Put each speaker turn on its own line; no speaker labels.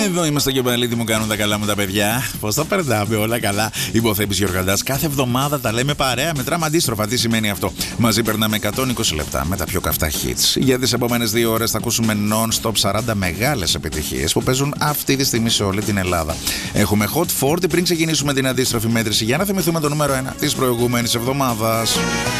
Εδώ είμαστε και πάλι, τι μου κάνουν τα καλά μου τα παιδιά. Πώς τα περνάμε όλα καλά. Είμαι ο Θέμης Γιοργαντάς. Κάθε εβδομάδα τα λέμε παρέα. Μετράμε αντίστροφα. Τι σημαίνει αυτό? Μαζί περνάμε 120 λεπτά με τα πιο καυτά hits. Για τις επόμενες 2 ώρες θα ακούσουμε non-stop 40 μεγάλες επιτυχίες που παίζουν αυτή τη στιγμή σε όλη την Ελλάδα. Έχουμε Hot 40 πριν ξεκινήσουμε την αντίστροφη μέτρηση για να θυμηθούμε το νούμερο 1 της προηγούμενης εβδομάδας.